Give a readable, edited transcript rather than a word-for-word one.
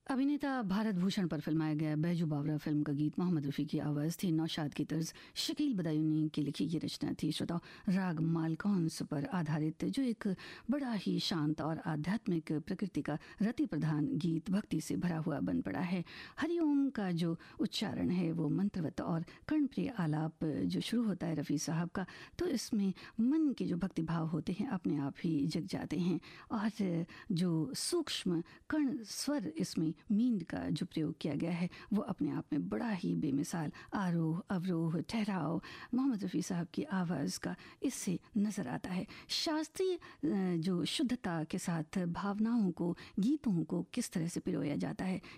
अभिनेता भारत भूषण पर फिल्माया गया बैजू बावरा फिल्म का गीत मोहम्मद रफ़ी की आवाज़ थी। नौशाद की तर्ज शकील बदायूनी की लिखी ये रचना थी। श्रोताओ, राग मालकौंस पर आधारित जो एक बड़ा ही शांत और आध्यात्मिक प्रकृति का रति प्रधान गीत भक्ति से भरा हुआ बन पड़ा है। हरिओम का जो उच्चारण है वो मंत्रवत और कर्णप्रिय आलाप जो शुरू होता है रफ़ी साहब का, तो इसमें मन के जो भक्ति भाव होते हैं अपने आप ही जग जाते हैं। और जो सूक्ष्म कर्ण स्वर इसमें मींड का जो प्रयोग किया गया है वो अपने आप में बड़ा ही बेमिसाल आरोह अवरोह ठहराव मोहम्मद रफ़ी साहब की आवाज़ का इससे नज़र आता है। शास्त्रीय जो शुद्धता के साथ भावनाओं को, गीतों को किस तरह से पिरोया जाता है